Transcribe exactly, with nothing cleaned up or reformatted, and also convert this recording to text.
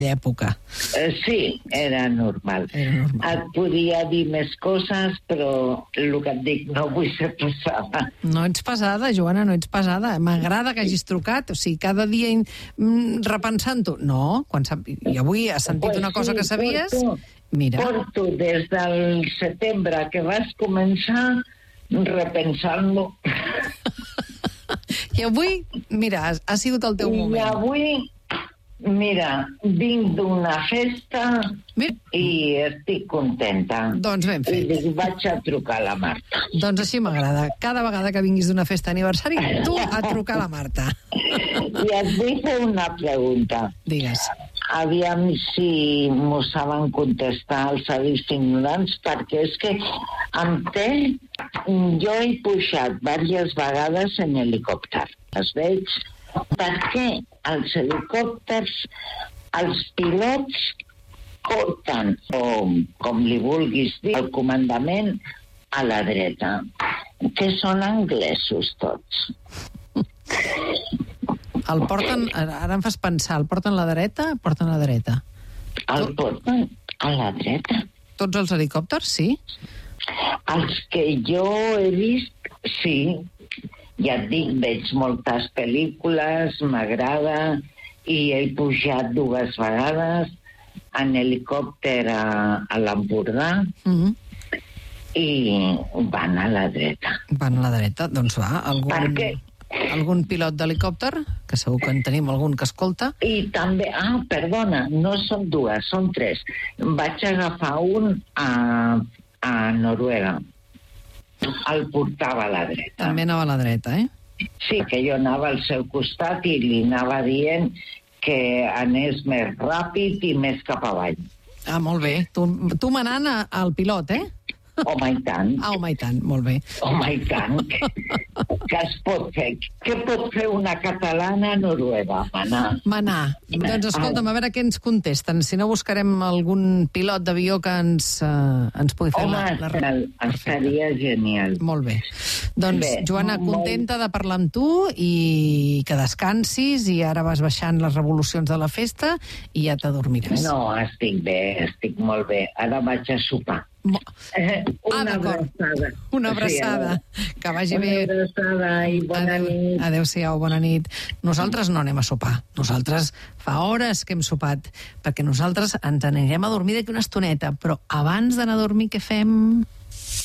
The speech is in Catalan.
d'època. Eh, sí, era normal. Era normal. Et podia dir més coses, però el que et dic, no vull ser pesada. No ets pesada, Joana, no ets pesada. M'agrada que hagis trucat, o sigui, cada dia mm, repensant-ho. No, quan sap... i avui has sentit Pues una cosa sí, que sabies... Porto, Mira. porto des del setembre que vas començar repensant-lo. I avui, mira, ha, ha sigut el teu I moment. avui, mira, vinc d'una festa Mira. i estic contenta. Doncs ben I fet. dic, vaig a trucar a la Marta. Doncs així m'agrada. Cada vegada que vinguis d'una festa d'aniversari, tu a trucar a la Marta. I et vull fer una pregunta. Digues. Aviam si m'ho saben contestar els savis ignorants, perquè és que amb té jo he pujat diverses vegades en helicòpter. Es veig perquè els helicòpters, els pilots porten, o com li vulguis dir, el comandament a la dreta, que són anglesos tots. El porten, ara em fas pensar, el porten a la dreta? Porten a la dreta. El porten a la dreta. Tots els helicòpters, sí? Els que jo he vist, sí. Ja et dic, veig moltes pel·lícules, m'agrada, i he pujat dues vegades en helicòpter a, a l'Empordà, Mm-hmm. i van a la dreta. Van a la dreta, doncs va. Algun, Per què? algun pilot d'helicòpter, que segur que en tenim algun que escolta. I també, ah, perdona, no són dues, són tres. Vaig agafar un a, a Noruega. El portava a la dreta. També anava a la dreta, eh? Sí, que jo anava al seu costat i li anava dient que anés més ràpid i més cap avall. Ah, molt bé. Tu, tu manant a- al pilot, eh? Home, i tant. Ah, home, i tant, molt bé. Home, i tant. Què es pot fer? Què pot fer una catalana a Noruega? Manar. Manar. Doncs escolta'm, a veure què ens contesten. Si no, buscarem algun pilot d'avió que ens, uh, ens pugui fer Home, la, la... genial. Estaria genial. Molt bé. Doncs, Bé, Joana, molt- contenta de parlar amb tu i que descansis i ara vas baixant les revolucions de la festa i ja t'adormiràs. No, estic bé, estic molt bé. Ara vaig a sopar. Mo- Eh, Ah, una d'acord. abraçada. Una abraçada. Que vagi una bé. Una abraçada i bona Adéu, nit. adéu-siau, bona nit. Nosaltres no anem a sopar. Nosaltres fa hores que hem sopat, perquè nosaltres ens anirem a dormir d'aquí una estoneta, però abans d'anar a dormir què fem?